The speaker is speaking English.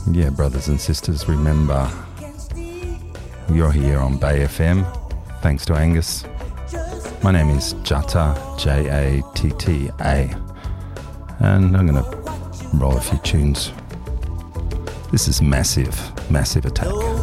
Yeah, brothers and sisters, remember you're here on Bay FM, thanks to Angus. My name is Jatta, Jatta, and I'm going to roll a few tunes. This is Massive Attack.